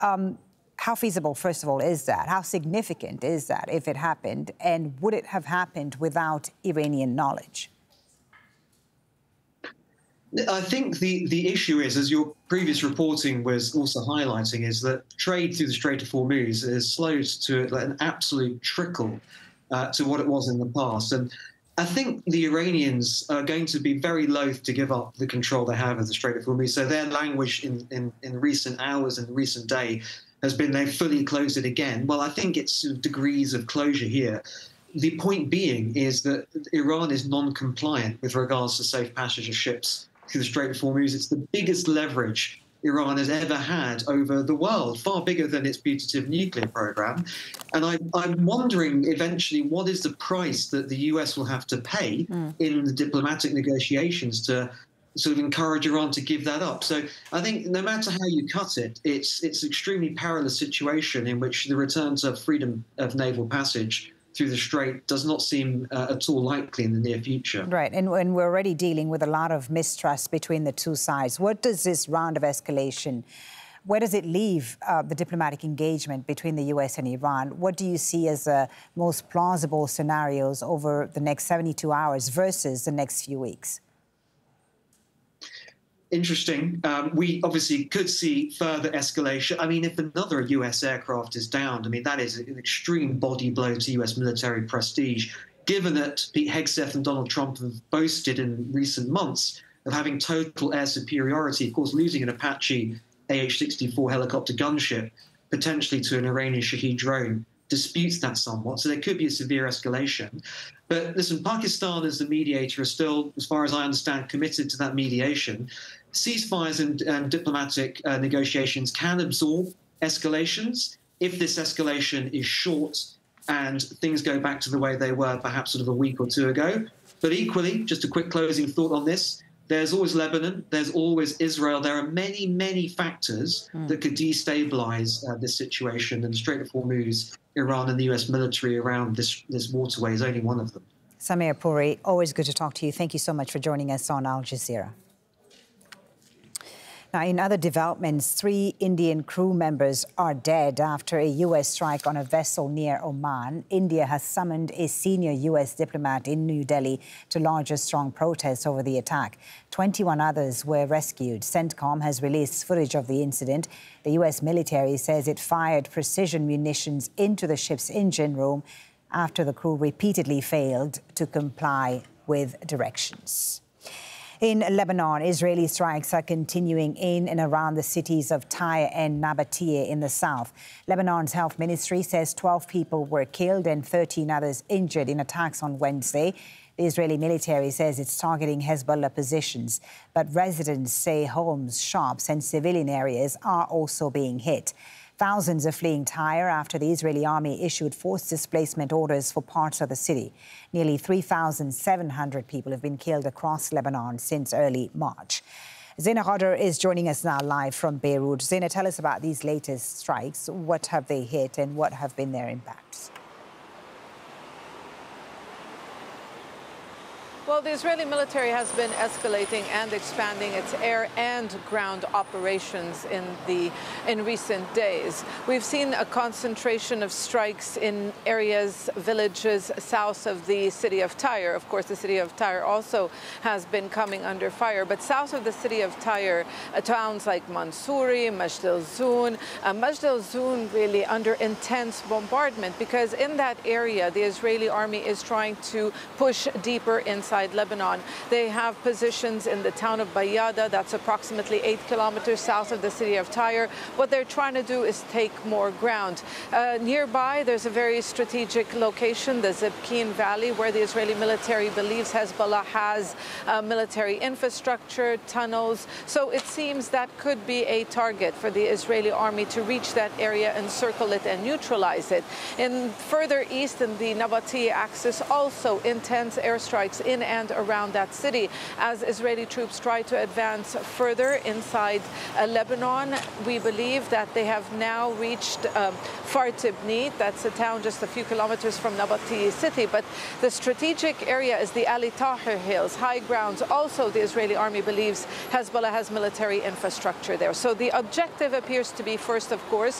How feasible, first of all, is that? How significant is that if it happened? And would it have happened without Iranian knowledge? I think the issue is, as your previous reporting was also highlighting, is that trade through the Strait of Hormuz is slowed to an absolute trickle to what it was in the past. And I think the Iranians are going to be very loath to give up the control they have of the Strait of Hormuz. So their language in recent hours and recent day has been they've fully closed it again. Well, I think it's degrees of closure here. The point being is that Iran is non-compliant with regards to safe passage of ships through the Strait of Hormuz. It's the biggest leverage Iran has ever had over the world, far bigger than its putative nuclear program. And I'm wondering eventually what is the price that the US will have to pay in the diplomatic negotiations to sort of encourage Iran to give that up. So I think no matter how you cut it, it's an extremely perilous situation in which the return to freedom of naval passage through the Strait does not seem at all likely in the near future. Right, and we're already dealing with a lot of mistrust between the two sides. What does this round of escalation, where does it leave the diplomatic engagement between the US and Iran? What do you see as the most plausible scenarios over the next 72 hours versus the next few weeks? Interesting. We obviously could see further escalation. I mean, if another US aircraft is downed, I mean, that is an extreme body blow to US military prestige, given that Pete Hegseth and Donald Trump have boasted in recent months of having total air superiority, of course, losing an Apache AH-64 helicopter gunship, potentially to an Iranian Shahed drone, disputes that somewhat. So there could be a severe escalation. But listen, Pakistan as the mediator is still, as far as I understand, committed to that mediation. Ceasefires and diplomatic negotiations can absorb escalations if this escalation is short and things go back to the way they were perhaps sort of a week or two ago. But equally, just a quick closing thought on this, there's always Lebanon, there's always Israel. There are many, many factors that could destabilize this situation. And the Strait of Hormuz, Iran and the US military around this waterway is only one of them. Samir Puri, always good to talk to you. Thank you so much for joining us on Al Jazeera. Now, in other developments, 3 Indian crew members are dead after a U.S. strike on a vessel near Oman. India has summoned a senior U.S. diplomat in New Delhi to lodge a strong protest over the attack. 21 others were rescued. CENTCOM has released footage of the incident. The U.S. military says it fired precision munitions into the ship's engine room after the crew repeatedly failed to comply with directions. In Lebanon, Israeli strikes are continuing in and around the cities of Tyre and Nabatea in the south. Lebanon's health ministry says 12 people were killed and 13 others injured in attacks on Wednesday. The Israeli military says it's targeting Hezbollah positions, but residents say homes, shops and civilian areas are also being hit. Thousands are fleeing Tyre after the Israeli army issued forced displacement orders for parts of the city. Nearly 3,700 people have been killed across Lebanon since early March. Zena Ghader is joining us now live from Beirut. Zena, tell us about these latest strikes. What have they hit and what have been their impacts? Well, the Israeli military has been escalating and expanding its air and ground operations in recent days. We've seen a concentration of strikes in areas, villages south of the city of Tyre. Of course, the city of Tyre also has been coming under fire. But south of the city of Tyre, towns like Mansouri, Majd al-Zoun really under intense bombardment because in that area, the Israeli army is trying to push deeper inside Lebanon. They have positions in the town of Bayada, that's approximately 8 kilometers south of the city of Tyre. What they're trying to do is take more ground. Nearby, there's a very strategic location, the Zebkin Valley, where the Israeli military believes Hezbollah has military infrastructure, tunnels. So it seems that could be a target for the Israeli army to reach that area, encircle it and neutralize it. In further east in the Nabatea axis, also intense airstrikes in and around that city. As Israeli troops try to advance further inside Lebanon, we believe that they have now reached Fartibnit. That's a town just a few kilometers from Nabati city. But the strategic area is the Ali Tahrir Hills, high grounds. Also, the Israeli army believes Hezbollah has military infrastructure there. So the objective appears to be, first, of course,